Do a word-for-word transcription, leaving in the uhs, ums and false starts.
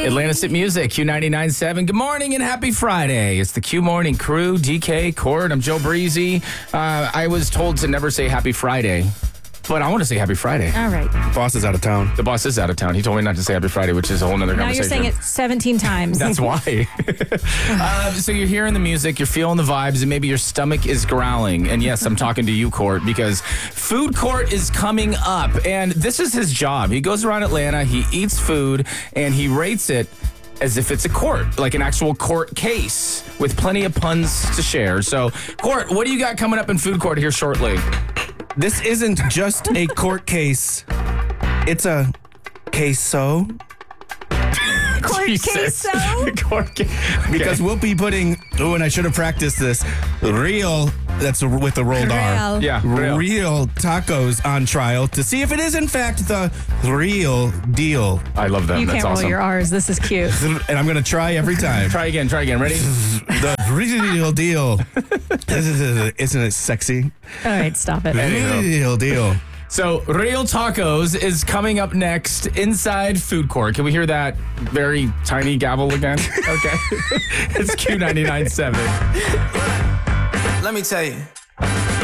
Atlantis Hit Music, Q ninety-nine point seven. Good morning and happy Friday. It's the Q Morning Crew, D K, Court. I'm Joe Breezy. Uh, I was told to never say happy Friday, but I want to say happy Friday. All right. Boss is out of town. The boss is out of town. He told me not to say happy Friday, which is a whole nother Now conversation. you're saying it seventeen times. That's why. uh, so you're hearing the music, you're feeling the vibes, and maybe your stomach is growling. And yes, I'm talking to you, Court, because Food Court is coming up. And this is his job. He goes around Atlanta, he eats food, and he rates it as if it's a court, like an actual court case with plenty of puns to share. So, Court, what do you got coming up in Food Court here shortly? This isn't just a court case. It's a queso. Court Jesus. queso? Court case. Because we'll be putting, oh, and I should have practiced this, real, that's with the rolled R. Real. Yeah, real. Real tacos on trial to see if it is, in fact, the real deal. I love them. You That's can't roll awesome. your R's. This is cute. And I'm going to try every time. Try again, try again. Ready? The real deal. Isn't it sexy? All right, stop it. Real deal. So, Real Tacos is coming up next inside Food Court. Can we hear that very tiny gavel again? Okay. It's Q ninety-nine point seven. Let me tell you.